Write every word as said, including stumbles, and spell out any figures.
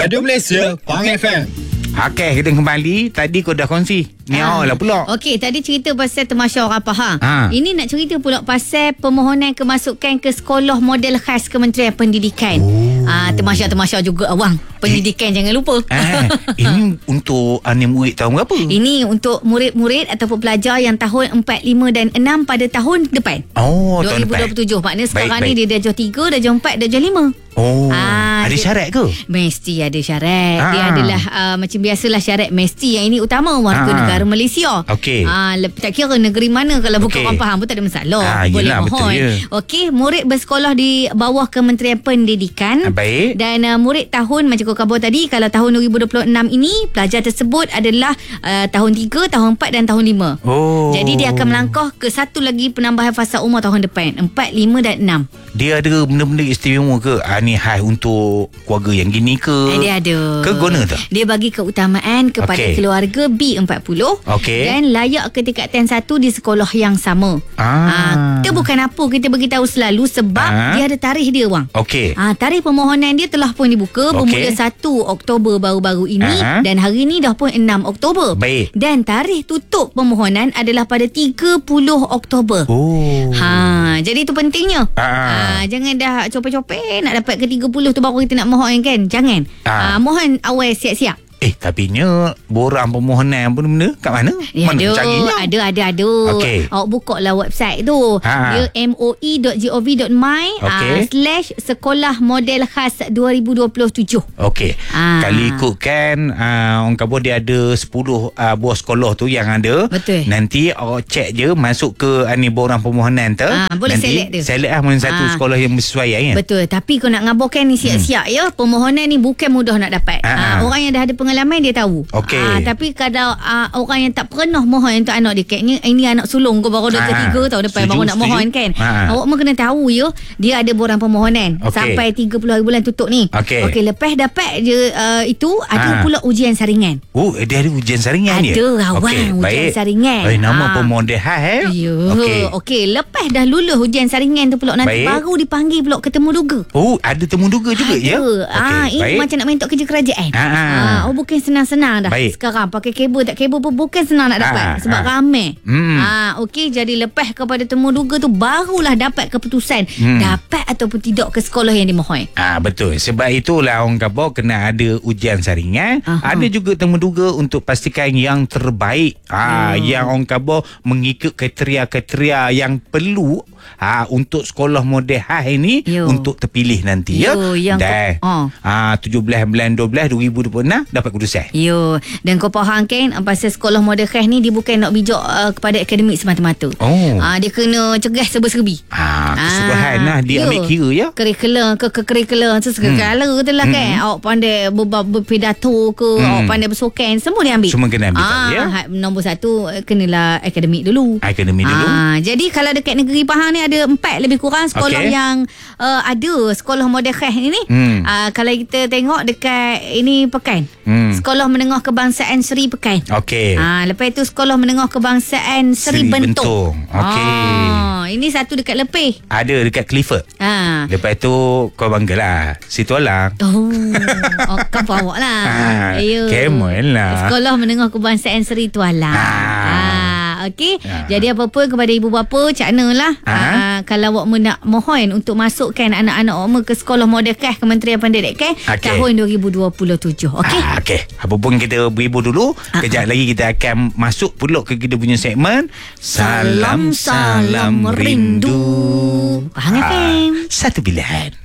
Radio Malaysia, Pang F M. Okey, kita kembali. Tadi kau dah kongsi. Niau lah pula. Okey, tadi cerita pasal Temasya Orang Pahang. Ha. Ini nak cerita pula pasal permohonan kemasukan ke sekolah model khas Kementerian Pendidikan. Oh. Ah, Temasya-Temasya juga awang. Pendidikan eh. jangan lupa. Eh, ini untuk anak murid tahun berapa? Ini untuk murid-murid ataupun pelajar yang tahun empat, lima dan enam pada tahun depan. Oh, dua ribu dua puluh tujuh. tahun depan. Maknanya sekarang baik, ni baik. dia darjah tiga, darjah empat, darjah lima. Oh, Ah, ada dia- syarat ke? Mesti ada syarat. Ah. Dia adalah uh, macam biasalah syarat mesti. Yang ini utama warga Ah. negara Malaysia. Okey. Ah, lep- tak kira negeri mana, kalau bukan Okey. orang faham pun tak ada masalah. Ah, Boleh yelah, betul mohon. je. Okey, murid bersekolah di bawah Kementerian Pendidikan. Ah, baik. Dan uh, murid tahun macam kau khabar tadi, kalau tahun dua ribu dua puluh enam ini pelajar tersebut adalah uh, tahun tiga, tahun empat dan tahun lima. Oh. Jadi dia akan melangkah ke satu lagi penambahan fasa umur tahun depan, empat, lima dan enam. Dia ada benda-benda istimewa ke? Ah, ni khas untuk keluarga yang gini ke? Eh, dia ada. Ke guna tak? Dia bagi keutamaan kepada Okey. keluarga B empat puluh. Okey. Dan layak ke tingkatan satu di sekolah yang sama. Ah. Kita bukan apa kita beritahu selalu sebab Ah. dia ada tarikh dia, Wang. Okey. Ah, tarikh permohonan dia telah pun dibuka Okey. bermula satu Oktober baru-baru ini. Aha. Dan hari ini dah pun enam Oktober. Baik. Dan tarikh tutup permohonan adalah pada tiga puluh Oktober. Oh. Ha, jadi itu pentingnya. Ah. Ha, jangan dah copek-copek nak dapat ke tiga puluh tu baru kita nak mohon kan. Jangan. Ah. Ha, mohon awal siap-siap. Eh, tapi nya borang permohonan pun benda kat mana? Ya, mana ada, carinya? ada, ada, ada. Okey. Awak buka lah website tu. Ha. Dia m o e dot gov dot my Okey. uh, slash sekolah model khas dua ribu dua puluh tujuh. Okey. Ah. Kalau ikutkan uh, orang kata dia ada sepuluh uh, buah sekolah tu yang ada. Betul. Nanti awak cek je masuk ke uh, ni borang permohonan tu. Ah, boleh nanti select dia. Select lah mana satu Ah. sekolah yang bersesuaian kan. Betul. Tapi kau nak ngabarkan ni siap-siap ya. Permohonan ni bukan mudah nak dapat. Ah. Uh, orang yang dah ada pengalaman dia tahu. Okey. Ah, tapi kalau uh, orang yang tak pernah mohon untuk anak dia, kayaknya ini anak sulung kau baru dah Ah. ketiga tahun depan Setuju, baru nak setuju. mohon kan. Ah. Awak mah kena tahu ya. Dia ada borang permohonan Okey. sampai tiga puluh hari bulan tutup ni. Okey. Okey, lepas dapat je uh, itu Ah. ada pula ujian saringan. Oh, dia ada ujian saringan Ada, dia? awang, Okey, ujian baik. saringan. Eh, nama Ah. pemodel khas eh? Ya. Okey. Okey, lepas dah lulus ujian saringan tu pula nanti Baik. baru dipanggil pula ketemu duga. Oh, ada temu duga juga Ada. ya? Ah, Okey, ini baik. macam nak main tok kerja kerajaan. Ah, ah. Ah, oh bukan senang-senang dah. Baik. Sekarang pakai kabel tak kabel pun bukan senang nak dapat Ah, sebab ah. ramai. Hmm. Ah, okey, jadi lepas kepada temu duga tu barulah dapat keputusan Hmm. dapat ataupun tidak ke sekolah yang dimohon. Ah, betul. Sebab itulah orang kata kena ada ujian saringan. Aha. Ada juga temu duga untuk pastikan yang terbaik. Ah, Hmm. yang orang kata mengikut kriteria-kriteria yang perlu ah, untuk sekolah model khas ini Yo. untuk terpilih nanti Yo, ya. yang Dan ko- oh. ah, tujuh belas bulan dua belas dua ribu dua puluh enam dapat keputusan. Yo, dan kau faham kan pasal sekolah model khas ni dia bukan nak bijak uh, kepada akademik semata-mata. Oh. Ah, dia kena cegah serba-serbi. Ah, kesukaran lah dia ya. ambil kira ya. Kurikulum ke ke kurikulum tu segala hmm. tu lah kan. Hmm. Awak pandai ber- berpidato ke, Hmm. awak pandai bersukan, semua dia ambil. Semua kena ambil ah, tahu, ya. ha- nombor satu eh, kenalah akademik dulu. Akademi dulu. Ah, jadi kalau dekat negeri Pahang ni ada empat lebih kurang sekolah Okey. yang uh, ada sekolah model khas ni. Hmm. Ah, kalau kita tengok dekat ini Pekan. Hmm. Sekolah Menengah Kebangsaan Seri Pekan. Okey. Ah, lepas itu Sekolah Menengah Kebangsaan Seri, Seri Bentong. Bentong. Okey. Ah, ini satu dekat Lepeh. Ada dekat Clifford. Ah. Lepas tu kau banggalah. Situ lah. Oh, oh kau bawa lah. Ah, Camel lah. Sekolah Menengah Kebangsaan Seri Tualang. Ah. Ah, okey. Ah. Jadi apa-apa kepada ibu bapa, cakna lah. Ah. Ah, kalau awak nak mohon untuk masukkan anak-anak awak ke sekolah model khas Kementerian Pendidikan Okey. tahun dua ribu dua puluh tujuh. Okey. Ah, Okey. Apa pun kita beribu dulu. Ah, Kejap lagi kita akan masuk pula ke kita punya segmen Salam, salam rindu. Pahang F M. Satu pilihan.